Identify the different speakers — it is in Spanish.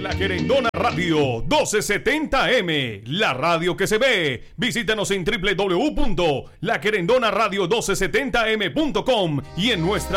Speaker 1: La Querendona Radio 1270M, la radio que se ve. Visítanos en www.laquerendonaradio1270m.com y en nuestra